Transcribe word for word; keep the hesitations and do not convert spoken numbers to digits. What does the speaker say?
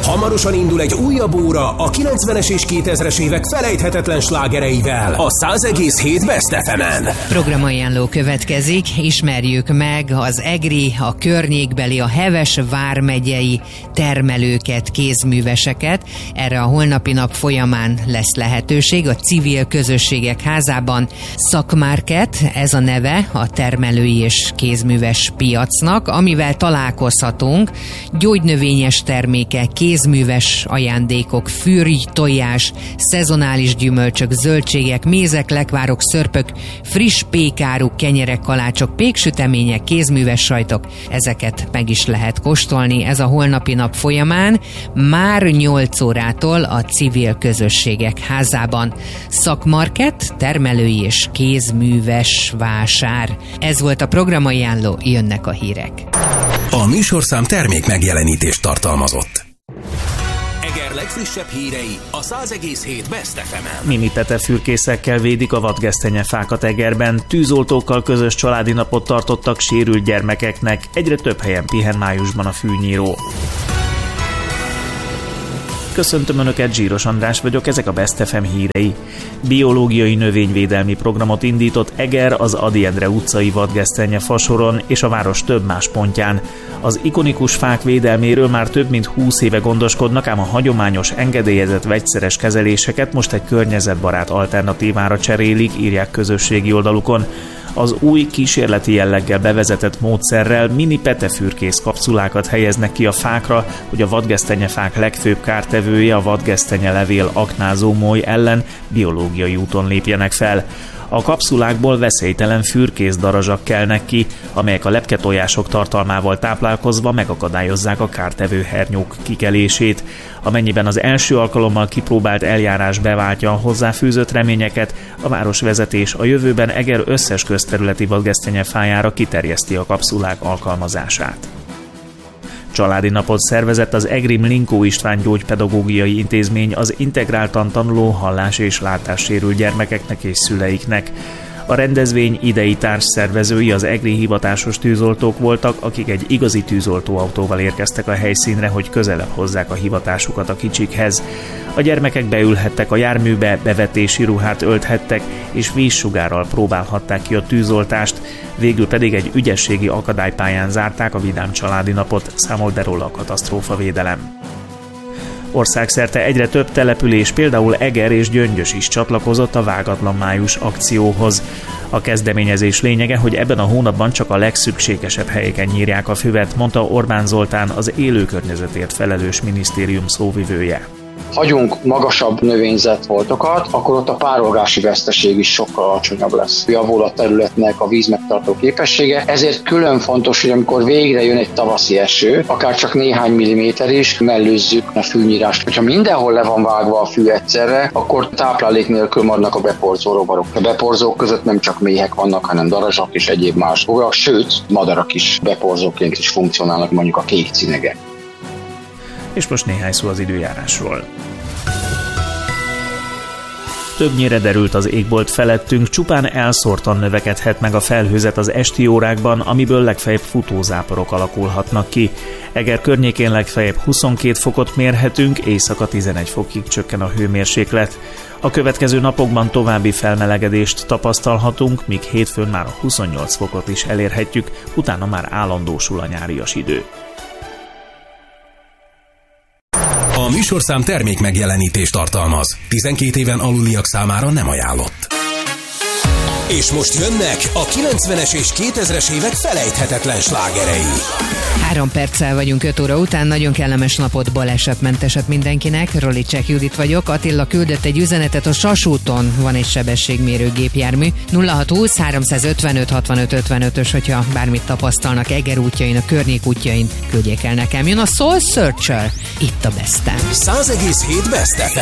Hamarosan indul egy újabb óra a kilencvenes és kétezres évek felejthetetlen slágereivel a száz egész hét Best ef emen. Programajánló következik, ismerjük meg az egri, a környékbeli, a Heves vármegyei termelőket, kézműveseket. Erre a holnapi nap folyamán lesz lehetőség a Civil Közösségek Házában. Szakmarket, ez a neve a termelői és kézműves piacnak, amivel találkozhatunk. Gyógynövényes termékek, kézműves ajándékok, fürj, tojás, szezonális gyümölcsök, zöldségek, mézek, lekvárok, szörpök, friss pékáruk, kenyerek, kalácsok, péksütemények, kézműves sajtok. Ezeket meg is lehet kóstolni. Ez a holnapi nap folyamán már nyolc órától a Civil Közösségek Házában. Szakmarket, termelői és kézműves vásár. Ez volt a programajánló, jönnek a hírek. A műsorszám termék megjelenítést tartalmazott. Eger legfrissebb hírei a száz egész hét Best ef emen. Mini petefürkészekkel védik a vadgesztenyefákat Egerben. Tűzoltókkal közös családi napot tartottak sérült gyermekeknek. Egyre több helyen pihen májusban a fűnyíró. Köszöntöm Önöket, Zsíros András vagyok, ezek a Best ef em hírei. Biológiai növényvédelmi programot indított Eger az Ady Endre utcai vadgesztenye fasoron és a város több más pontján. Az ikonikus fák védelméről már több mint húsz éve gondoskodnak, ám a hagyományos, engedélyezett vegyszeres kezeléseket most egy környezetbarát alternatívára cserélik, írják közösségi oldalukon. Az új kísérleti jelleggel bevezetett módszerrel mini petefürkész kapszulákat helyeznek ki a fákra, hogy a vadgesztenyefák legfőbb kártevője, a vadgesztenye levél aknázó moly ellen biológiai úton lépjenek fel. A kapszulákból veszélytelen fürkész darazsak kelnek ki, amelyek a lepketojások tartalmával táplálkozva megakadályozzák a kártevő hernyók kikelését. Amennyiben az első alkalommal kipróbált eljárás beváltja a hozzáfűzött reményeket, a városvezetés a jövőben Eger összes közterületi vadgesztenyefájára kiterjeszti a kapszulák alkalmazását. Családi napot szervezett az egri Mlinkó István Gyógypedagógiai Intézmény az integráltan tanuló hallás- és látássérült gyermekeknek és szüleiknek. A rendezvény idei társszervezői az egri hivatásos tűzoltók voltak, akik egy igazi tűzoltóautóval érkeztek a helyszínre, hogy közelebb hozzák a hivatásukat a kicsikhez. A gyermekek beülhettek a járműbe, bevetési ruhát ölthettek, és vízsugárral próbálhatták ki a tűzoltást, végül pedig egy ügyességi akadálypályán zárták a vidám családi napot, számol be róla a katasztrófavédelem. Országszerte egyre több település, például Eger és Gyöngyös is csatlakozott a Vágatlan május akcióhoz. A kezdeményezés lényege, hogy ebben a hónapban csak a legszükségesebb helyeken nyírják a füvet, mondta Orbán Zoltán, az élő környezetért felelős minisztérium szóvivője. Hagyunk magasabb növényzetfoltokat, akkor ott a párolgási veszteség is sokkal alacsonyabb lesz. Javul a területnek a vízmegtartó képessége, ezért külön fontos, hogy amikor végre jön egy tavaszi eső, akár csak néhány milliméter is, mellőzzük a fűnyírást. Hogyha mindenhol le van vágva a fű egyszerre, akkor táplálék nélkül maradnak a beporzó rovarok. A beporzók között nem csak méhek vannak, hanem darazsak és egyéb más bogarak, sőt, madarak is beporzóként is funkcionálnak, mondjuk a kék cinegek. És most néhány szó az időjárásról. Többnyire derült az égbolt felettünk, csupán elszórtan növekedhet meg a felhőzet az esti órákban, amiből legfeljebb futózáporok alakulhatnak ki. Eger környékén legfeljebb huszonkét fokot mérhetünk, éjszaka tizenegy fokig csökken a hőmérséklet. A következő napokban további felmelegedést tapasztalhatunk, míg hétfőn már a huszonnyolc fokot is elérhetjük, utána már állandósul a nyárias idő. A műsorszám termék megjelenítést tartalmaz. tizenkét éven aluliak számára nem ajánlott. És most jönnek a kilencvenes és kétezres évek felejthetetlen slágerei. Három perccel vagyunk öt óra után, nagyon kellemes napot, balesetmenteset mindenkinek. Rolicek Judit vagyok, Attila küldött egy üzenetet, a Sasúton van egy sebességmérő gépjármű. nulla hat húsz háromszázötvenöt hatvanöt ötvenötös, hogyha bármit tapasztalnak Eger útjain, a környék útjain, küldjék el nekem. Jön a Soul Searcher, itt a Besten. száz egész hét Best ef